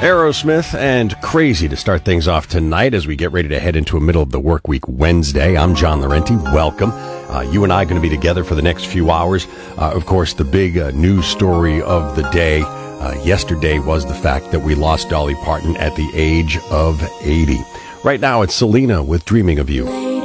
Aerosmith and Crazy to start things off tonight as we get ready to head into a middle of the work week Wednesday. I'm John Laurenti. Welcome. You and I are going to be together for the next few hours. Of course, the big news story of the day yesterday was the fact that we lost Dolly Parton at the age of 80. Right now, it's Selena with Dreaming of You.